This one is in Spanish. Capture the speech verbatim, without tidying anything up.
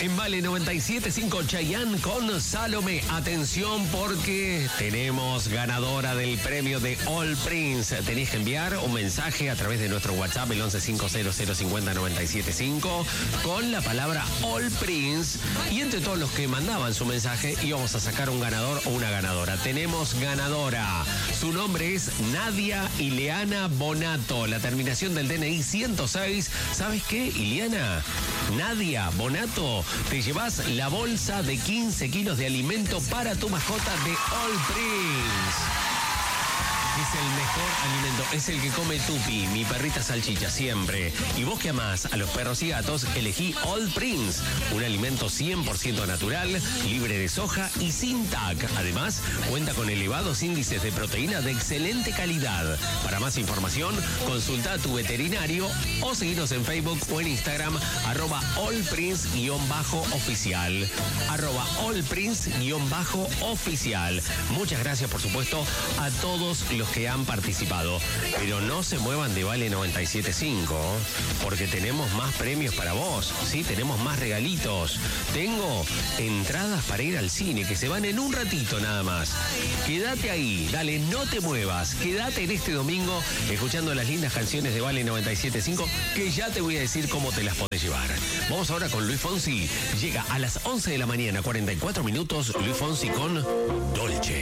En Vale noventa y siete punto cinco, Chayanne con Salomé. Atención porque tenemos ganadora del premio de All Prince. Tenés que enviar un mensaje a través de nuestro WhatsApp, el once cinco cero cero cincuenta noventa y siete cinco, con la palabra All Prince. Y entre todos los que mandaban su mensaje íbamos a sacar un ganador o una ganadora. Tenemos ganadora. Su nombre es Nadia Ileana Bonato. La terminación del D N I ciento seis. ¿Sabes qué, Ileana? Nadia Bonato, te llevas la bolsa de quince kilos de alimento para tu mascota de All Prince. Es el mejor alimento, es el que come Tupi, mi perrita salchicha, siempre. Y vos que amás a los perros y gatos, elegí All Prince, un alimento cien por ciento natural, libre de soja y sin T A C. Además, cuenta con elevados índices de proteína de excelente calidad. Para más información, consulta a tu veterinario o seguinos en Facebook o en Instagram, arroba allprince-oficial. Arroba allprince-oficial. Muchas gracias, por supuesto, a todos los que han participado, pero no se muevan de Vale noventa y siete punto cinco, porque tenemos más premios para vos, ¿sí? Tenemos más regalitos. Tengo entradas para ir al cine que se van en un ratito nada más. Quédate ahí, dale, no te muevas, quédate en este domingo escuchando las lindas canciones de Vale noventa y siete punto cinco, que ya te voy a decir cómo te las podés llevar. Vamos ahora con Luis Fonsi. Llega a las once de la mañana, cuarenta y cuatro minutos, Luis Fonsi con Dolce.